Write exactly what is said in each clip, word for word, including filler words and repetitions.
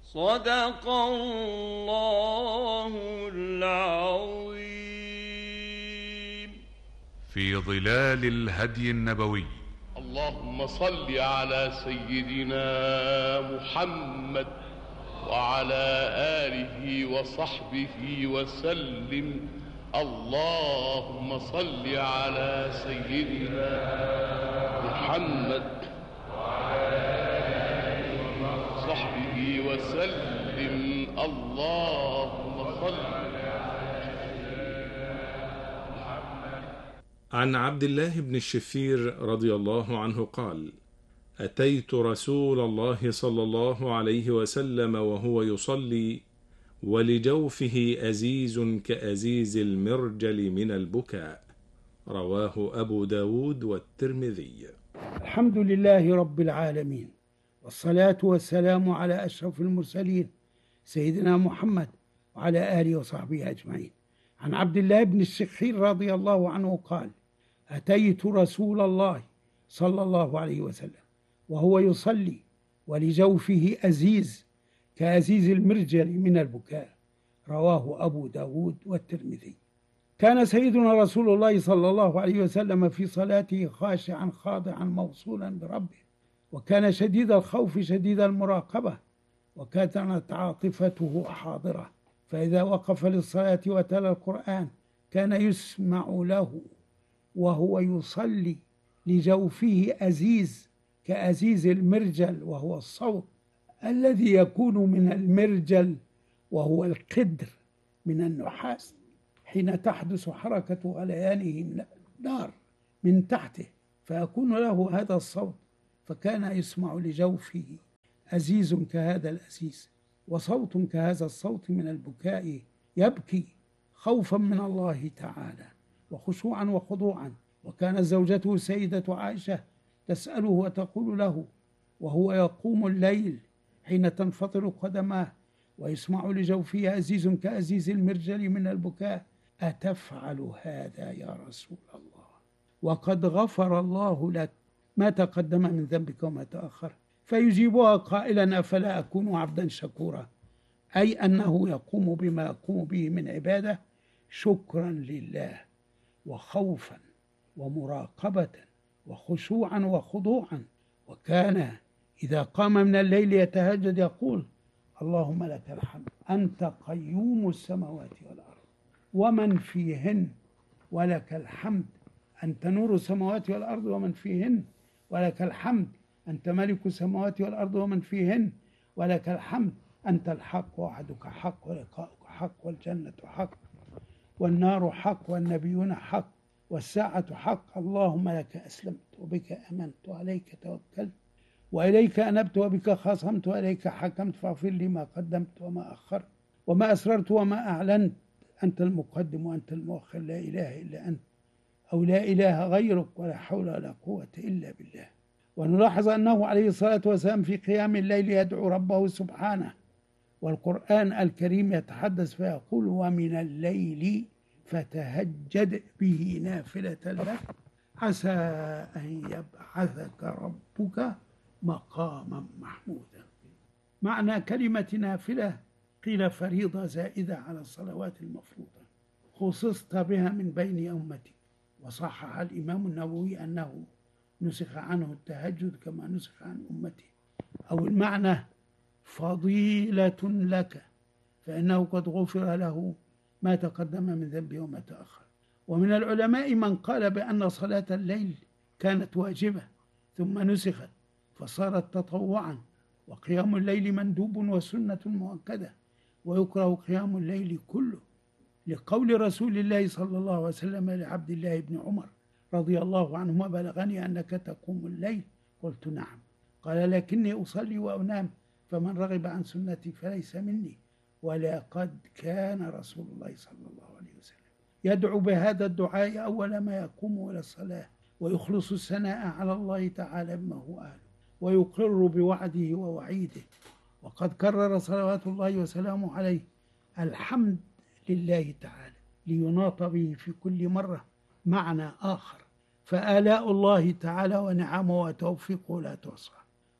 صدق الله العظيم. في ظلال الهدي النبوي. اللهم صل على سيدنا محمد وعلى آله وصحبه وسلم. اللهم صل على سيدنا محمد وعلى آله وصحبه وسلم. اللهم صل عن عبد الله بن الشفير رضي الله عنه قال: أتيت رسول الله صلى الله عليه وسلم وهو يصلي ولجوفه أزيز كأزيز المرجل من البكاء. رواه أبو داود والترمذي. الحمد لله رب العالمين، والصلاة والسلام على أشرف المرسلين سيدنا محمد وعلى آله وصحبه أجمعين. عن عبد الله بن الشخير رضي الله عنه قال: أتيت رسول الله صلى الله عليه وسلم وهو يصلي ولجوفه أزيز كأزيز المرجل من البكاء. رواه أبو داود والترمذي. كان سيدنا رسول الله صلى الله عليه وسلم في صلاته خاشعا خاضعا موصولا بربه، وكان شديد الخوف شديد المراقبة، وكانت عاطفته حاضرة، فإذا وقف للصلاة وتلا القرآن كان يسمع له وهو يصلي لجوفه أزيز كأزيز المرجل، وهو الصوت الذي يكون من المرجل وهو القدر من النحاس حين تحدث حركة غليانه من النار من تحته، فيكون له هذا الصوت، فكان يسمع لجوفه أزيز كهذا الأزيز وصوت كهذا الصوت من البكاء، يبكي خوفا من الله تعالى وخشوعا وخضوعا. وكانت زوجته سيدة عائشة تسأله وتقول له وهو يقوم الليل حين تنفطر قدماه ويسمع لجوفه أزيز كأزيز المرجل من البكاء: أتفعل هذا يا رسول الله وقد غفر الله لك ما تقدم من ذنبك وما تأخر؟ فيجيبها قائلا: أفلا أكون عبدا شكورا، أي أنه يقوم بما يقوم به من عبادة شكرا لله وخوفا ومراقبة وخشوعا وخضوعا. وكان إذا قام من الليل يتهجد يقول: اللهم لك الحمد أنت قيوم السماوات والأرض ومن فيهن، ولك الحمد أنت نور السماوات والأرض ومن فيهن، ولك الحمد أنت ملك السماوات والأرض ومن فيهن، ولك الحمد أنت الحق وعدك حق ولقاؤك حق والجنة حق والنار حق والنبيون حق والساعة حق. اللهم لك أسلمت وبك آمنت وعليك توكلت وإليك أنبت وبك خاصمت وإليك حكمت، فاغفر لي ما قدمت وما أخرت وما أسررت وما أعلنت، أنت المقدم وأنت المؤخر، لا إله إلا أنت أو لا إله غيرك ولا حول ولا قوة إلا بالله. ونلاحظ أنه عليه الصلاة والسلام في قيام الليل يدعو ربه سبحانه، والقرآن الكريم يتحدث فيقول: ومن الليل فتهجد به نافلة لك عسى أن يبعثك ربك مقاما محمودا. معنى كلمة نافلة قيل فريضة زائدة على الصلوات المفروضة خصصت بها من بين أمتي. وصحح الإمام النووي أنه نسخ عنه التهجد كما نسخ عن أمتي، أو المعنى فضيلة لك فإنه قد غفر له ما تقدم من ذنبه وما تأخر. ومن العلماء من قال بأن صلاة الليل كانت واجبة ثم نسخت فصارت تطوعا، وقيام الليل مندوب وسنة مؤكدة، ويكره قيام الليل كله، لقول رسول الله صلى الله عليه وسلم لعبد الله بن عمر رضي الله عنهما: بلغني أنك تقوم الليل. قلت: نعم. قال: لكني أصلي وأنام، فمن رغب عن سنتي فليس مني. ولقد كان رسول الله صلى الله عليه وسلم يدعو بهذا الدعاء أول ما يقوم إلى الصلاة، ويخلص الثناء على الله تعالى بما هو أهله، ويقر بوعده ووعيده. وقد كرر صلوات الله وسلامه عليه الحمد لله تعالى ليناط به في كل مرة معنى آخر، فآلاء الله تعالى ونعمه وتوفيقه لا تحصى،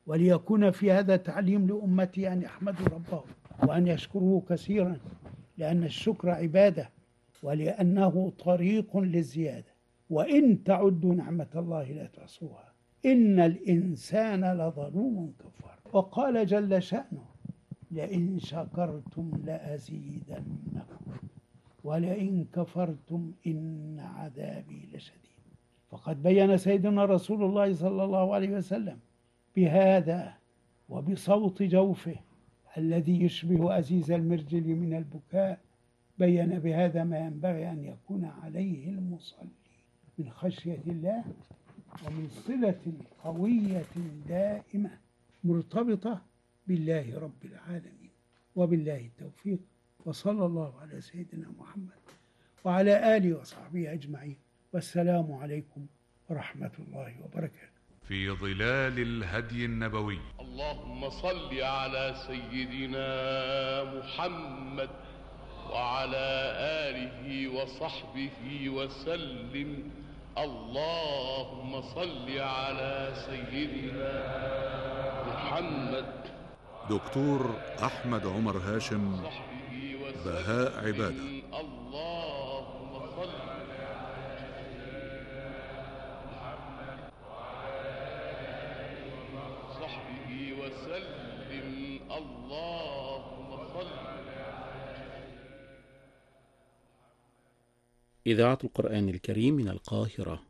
وليكون في هذا تعليم لأمتي أن يحمدوا ربهم وأن يشكروه كثيرا، لأن الشكر عبادة ولأنه طريق للزيادة. وإن تعدوا نعمة الله لا تحصوها إن الإنسان لظلوم كفار. وقال جل شأنه: لئن شكرتم لأزيدنكم ولئن كفرتم إن عذابي لشديد. فقد بين سيدنا رسول الله صلى الله عليه وسلم بهذا وبصوت جوفه الذي يشبه أزيز المرجل من البكاء، بين بهذا ما ينبغي أن يكون عليه المصلي من خشية الله ومن صلة قوية دائمة مرتبطة بالله رب العالمين. وبالله التوفيق، وصلى الله على سيدنا محمد وعلى آله وصحبه أجمعين، والسلام عليكم ورحمة الله وبركاته. في ظلال الهدي النبوي. اللهم صل على سيدنا محمد وعلى آله وصحبه وسلم. اللهم صل على سيدنا محمد. دكتور أحمد عمر هاشم، بهاء عبادة. اللهم صل صحبه وسلم. اللهم صل. إذاعة القرآن الكريم من القاهرة.